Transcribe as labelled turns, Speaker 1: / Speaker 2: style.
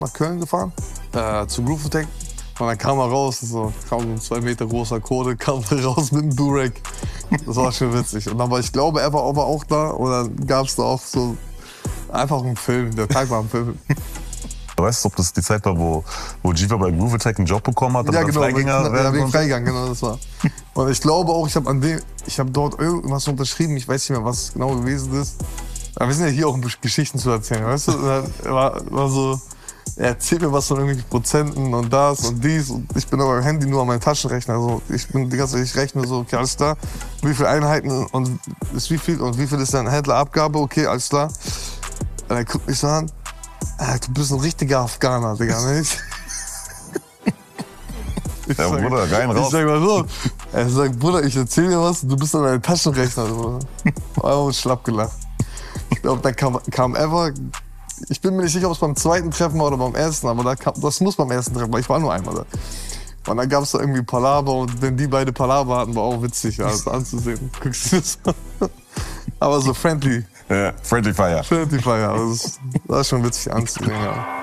Speaker 1: nach Köln gefahren, zu Groove Attack. Und dann kam er raus, so, kam so ein 2 Meter großer Kohle, kam raus mit einem Durek. Das war schon witzig. Und dann war, ich glaube, er war aber auch da und dann gab es da auch so einfach einen Film. Der Tag war ein Film.
Speaker 2: Weißt du, ob das die Zeit war, wo Jiva bei Groove Attack einen Job bekommen hat?
Speaker 1: Ja, genau,
Speaker 2: Freigänger
Speaker 1: wegen Freigang, genau, das war. Und ich glaube auch, ich habe dort irgendwas unterschrieben, ich weiß nicht mehr, was es genau gewesen ist. Aber wir sind ja hier auch, um Geschichten zu erzählen, weißt du? War so, er erzählt mir was von irgendwelchen Prozenten und das und dies. Und ich bin aber am Handy nur an meinem Taschenrechner. Also ich bin die ganze Zeit, ich rechne so, okay, alles klar. Wie viele Einheiten und ist wie viel und wie viel ist dann Händlerabgabe? Okay, alles klar. Und er guckt mich so an. Du bist ein richtiger Afghaner, Digga, nicht?
Speaker 2: Ja, Bruder, rein raus.
Speaker 1: Ich sag mal so, er sagt, Bruder, ich erzähl dir was, du bist an deinem Taschenrechner. Und schlapp gelacht. Ich glaube, da kam Ever. Ich bin mir nicht sicher, ob es beim zweiten Treffen war oder beim ersten, aber das muss beim ersten Treffen, weil ich war nur einmal da. Und dann gab es da irgendwie Palaver und wenn die beide Palaver hatten, war auch witzig, ja, das anzusehen. Guckst du das an? Aber so friendly.
Speaker 2: Ja, Friendly Fire.
Speaker 1: Friendly Fire, das war schon witzig anzusehen, ja.